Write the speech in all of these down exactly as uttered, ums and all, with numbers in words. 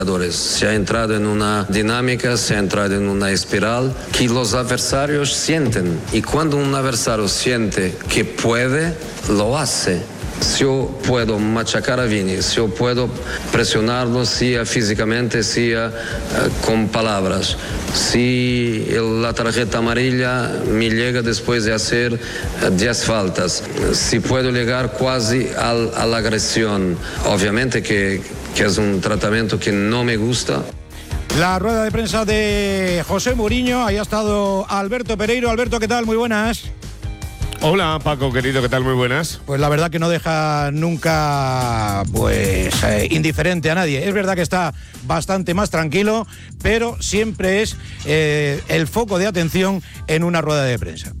Se ha entrado en una dinámica, se ha entrado en una espiral que los adversarios sienten. Y cuando un adversario siente que puede, lo hace. Si yo puedo machacar a Vini, si yo puedo presionarlo, sea físicamente, sea uh, con palabras, si el, la tarjeta amarilla me llega después de hacer diez uh, faltas, si puedo llegar casi al, a la agresión, obviamente que, que es un tratamiento que no me gusta. La rueda de prensa de José Mourinho, ahí ha estado Alberto Pereiro. Alberto, ¿qué tal? Muy buenas. Hola Paco, querido, ¿qué tal? Muy buenas. Pues la verdad que no deja nunca pues eh, indiferente a nadie. Es verdad que está bastante más tranquilo, pero siempre es eh, el foco de atención en una rueda de prensa.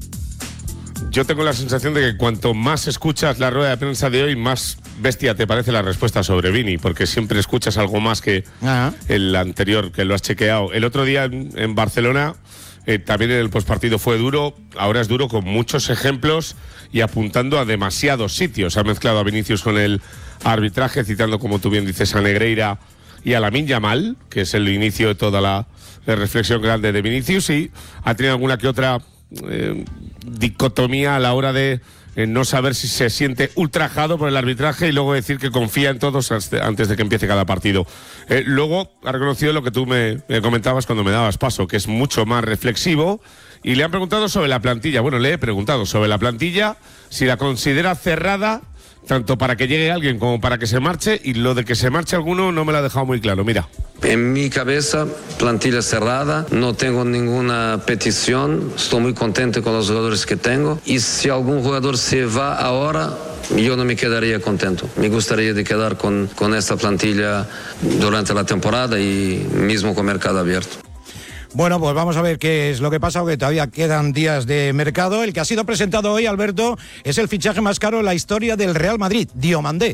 Yo tengo la sensación de que cuanto más escuchas la rueda de prensa de hoy, más bestia te parece la respuesta sobre Vini, porque siempre escuchas algo más que Ajá. el anterior, que lo has chequeado. El otro día en, en Barcelona... Eh, también en el postpartido fue duro, ahora es duro con muchos ejemplos y apuntando a demasiados sitios. Ha mezclado a Vinicius con el arbitraje, citando, como tú bien dices, a Negreira y a Lamine Yamal, que es el inicio de toda la, la reflexión grande de Vinicius, y ha tenido alguna que otra eh, dicotomía a la hora de eh, no saber si se siente ultrajado por el arbitraje y luego decir que confía en todos antes de que empiece cada partido. Eh, luego ha reconocido lo que tú me, me comentabas cuando me dabas paso, que es mucho más reflexivo, y le han preguntado sobre la plantilla. Bueno, le he preguntado sobre la plantilla, si la considera cerrada, tanto para que llegue alguien como para que se marche, y lo de que se marche alguno no me lo ha dejado muy claro. Mira. En mi cabeza, plantilla cerrada, no tengo ninguna petición, estoy muy contento con los jugadores que tengo, y si algún jugador se va ahora, yo no me quedaría contento. Me gustaría de quedar con, con esta plantilla durante la temporada y mismo con mercado abierto. Bueno, pues vamos a ver qué es lo que pasa, porque todavía quedan días de mercado. El que ha sido presentado hoy, Alberto, es el fichaje más caro en la historia del Real Madrid, Diomandé.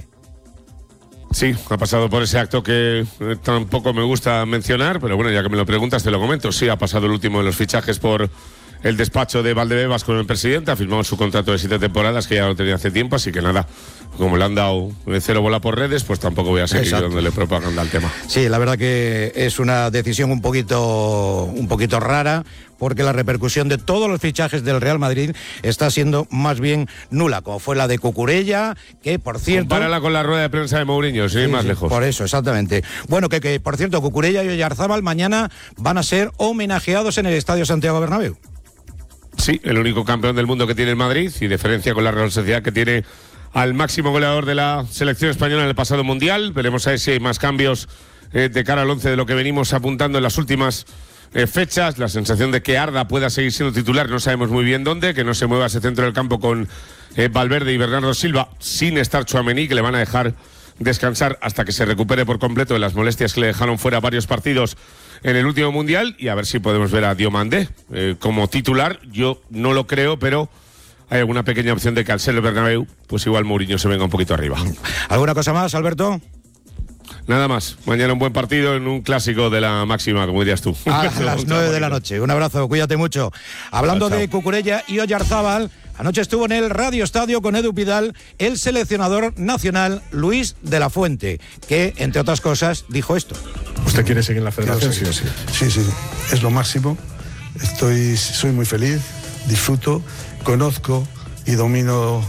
Sí, ha pasado por ese acto que eh, tampoco me gusta mencionar, pero bueno, ya que me lo preguntas te lo comento. Sí, ha pasado el último de los fichajes por el despacho de Valdebebas con el presidente, ha firmado su contrato de siete temporadas, que ya lo tenía hace tiempo, así que nada, como le han dado cero bola por redes, pues tampoco voy a seguir Exacto. dándole propaganda al tema. Sí, la verdad que es una decisión un poquito, un poquito rara, porque la repercusión de todos los fichajes del Real Madrid está siendo más bien nula, como fue la de Cucurella, que por cierto... Compárala con la rueda de prensa de Mourinho, sí, sí más sí, lejos. Por eso, exactamente. Bueno, que, que por cierto, Cucurella y Oyarzábal mañana van a ser homenajeados en el Estadio Santiago Bernabéu. Sí, el único campeón del mundo que tiene el Madrid, y diferencia con la Real Sociedad, que tiene al máximo goleador de la selección española en el pasado Mundial. Veremos a ver si hay más cambios eh, de cara al once de lo que venimos apuntando en las últimas eh, fechas. La sensación de que Arda pueda seguir siendo titular, no sabemos muy bien dónde, que no se mueva ese centro del campo con eh, Valverde y Bernardo Silva, sin estar Tchouaméni, que le van a dejar descansar hasta que se recupere por completo de las molestias que le dejaron fuera varios partidos en el último Mundial, y a ver si podemos ver a Diomandé eh, como titular. Yo no lo creo, pero hay alguna pequeña opción de que al ser el Bernabéu, pues igual Mourinho se venga un poquito arriba. ¿Alguna cosa más, Alberto? Nada más. Mañana un buen partido en un clásico de la máxima, como dirías tú. A las nueve de la noche. Un abrazo, cuídate mucho. Hablando chao, chao. de Cucurella y Oyarzábal, anoche estuvo en el Radio Estadio con Edu Pidal el seleccionador nacional Luis de la Fuente, que, entre otras cosas, dijo esto. ¿Usted quiere seguir en la federación? Sí, sí, sí, sí, es lo máximo. Estoy, soy muy feliz, disfruto, conozco y domino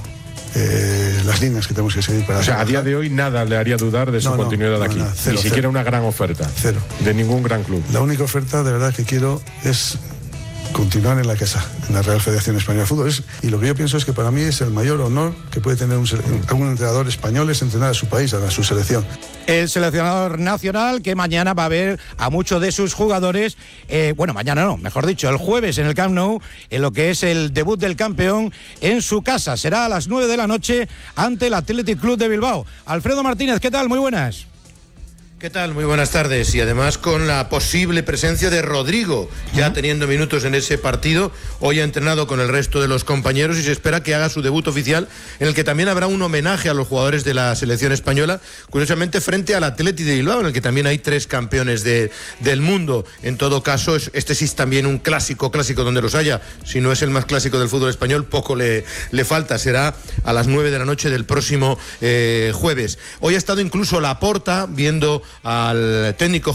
eh, las líneas que tenemos que seguir para... O sea, trabajar. A día de hoy nada le haría dudar de su no, continuidad no, no, aquí, nada, cero, ni siquiera cero. Una gran oferta. Cero. De ningún gran club. La única oferta de verdad que quiero es continuar en la casa, en la Real Federación Española de Fútbol. Es, y lo que yo pienso es que para mí es el mayor honor que puede tener un, un entrenador español, es entrenar a su país, a su selección. El seleccionador nacional, que mañana va a ver a muchos de sus jugadores, eh, bueno, mañana no, mejor dicho, el jueves en el Camp Nou, en lo que es el debut del campeón en su casa. Será a las nueve de la noche ante el Athletic Club de Bilbao. Alfredo Martínez, ¿qué tal? Muy buenas. ¿Qué tal? Muy buenas tardes. Y además con la posible presencia de Rodrigo, ya uh-huh. teniendo minutos en ese partido. Hoy ha entrenado con el resto de los compañeros y se espera que haga su debut oficial, en el que también habrá un homenaje a los jugadores de la selección española, curiosamente frente al Athletic de Bilbao, en el que también hay tres campeones de, del mundo. En todo caso, este sí es también un clásico, clásico donde los haya. Si no es el más clásico del fútbol español, poco le, le falta. Será a las nueve de la noche del próximo eh, jueves. Hoy ha estado incluso Laporta viendo al técnico